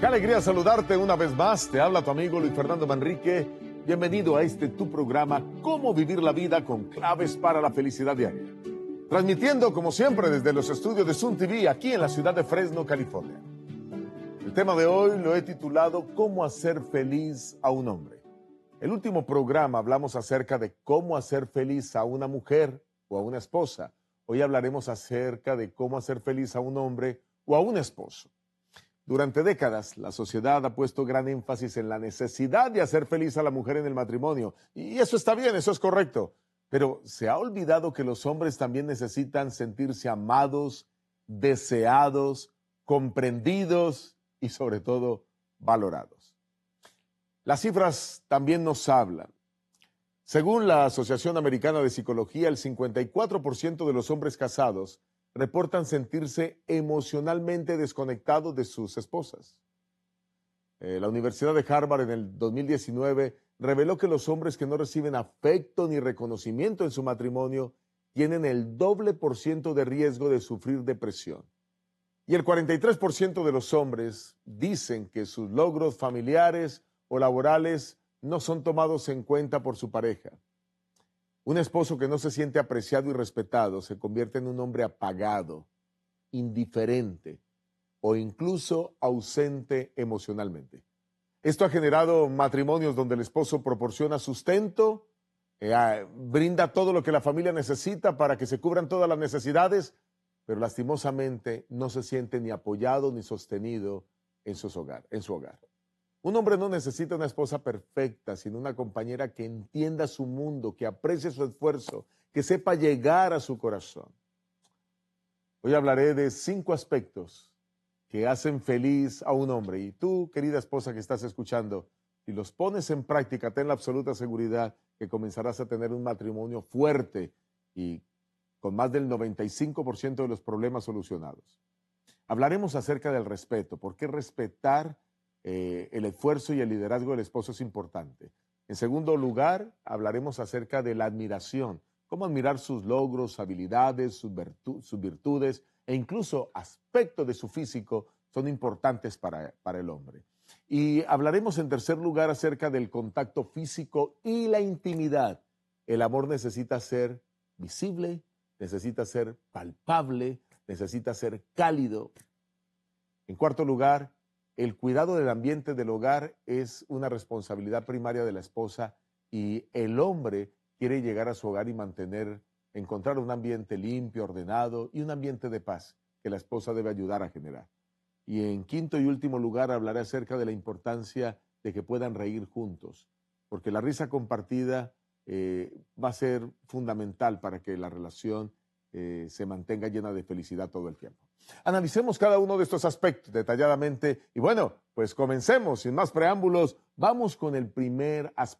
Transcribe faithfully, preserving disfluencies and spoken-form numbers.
Qué alegría saludarte una vez más. Te habla tu amigo Luis Fernando Manrique. Bienvenido a este tu programa, Cómo vivir la vida con claves para la felicidad diaria. Transmitiendo, como siempre, desde los estudios de Sun T V, aquí en la ciudad de Fresno, California. El tema de hoy lo he titulado ¿Cómo hacer feliz a un hombre? El último programa hablamos acerca de cómo hacer feliz a una mujer o a una esposa. Hoy hablaremos acerca de cómo hacer feliz a un hombre o a un esposo. Durante décadas, la sociedad ha puesto gran énfasis en la necesidad de hacer feliz a la mujer en el matrimonio. Y eso está bien, eso es correcto. Pero se ha olvidado que los hombres también necesitan sentirse amados, deseados, comprendidos y sobre todo valorados. Las cifras también nos hablan. Según la Asociación Americana de Psicología, el cincuenta y cuatro por ciento de los hombres casados reportan sentirse emocionalmente desconectados de sus esposas. Eh, la Universidad de Harvard en el dos mil diecinueve reveló que los hombres que no reciben afecto ni reconocimiento en su matrimonio tienen el doble por ciento de riesgo de sufrir depresión. Y el cuarenta y tres por ciento de los hombres dicen que sus logros familiares o laborales no son tomados en cuenta por su pareja. Un esposo que no se siente apreciado y respetado se convierte en un hombre apagado, indiferente o incluso ausente emocionalmente. Esto ha generado matrimonios donde el esposo proporciona sustento, eh, brinda todo lo que la familia necesita para que se cubran todas las necesidades, pero lastimosamente no se siente ni apoyado ni sostenido en su hogar, en su hogar. Un hombre no necesita una esposa perfecta, sino una compañera que entienda su mundo, que aprecie su esfuerzo, que sepa llegar a su corazón. Hoy hablaré de cinco aspectos que hacen feliz a un hombre. Y tú, querida esposa que estás escuchando, si los pones en práctica, ten la absoluta seguridad que comenzarás a tener un matrimonio fuerte y con más del noventa y cinco por ciento de los problemas solucionados. Hablaremos acerca del respeto. ¿Por qué respetar Eh, el esfuerzo y el liderazgo del esposo es importante? En segundo lugar, hablaremos acerca de la admiración, cómo admirar sus logros, habilidades, sus, virtu sus virtudes e incluso aspectos de su físico son importantes para, para el hombre. Y hablaremos en tercer lugar acerca del contacto físico y la intimidad. El amor necesita ser visible, necesita ser palpable, necesita ser cálido. En cuarto lugar, el cuidado del ambiente del hogar es una responsabilidad primaria de la esposa y el hombre quiere llegar a su hogar y mantener, encontrar un ambiente limpio, ordenado y un ambiente de paz que la esposa debe ayudar a generar. Y en quinto y último lugar hablaré acerca de la importancia de que puedan reír juntos, porque la risa compartida eh, va a ser fundamental para que la relación eh, se mantenga llena de felicidad todo el tiempo. Analicemos cada uno de estos aspectos detalladamente y bueno, pues comencemos, sin más preámbulos, vamos con el primer aspecto.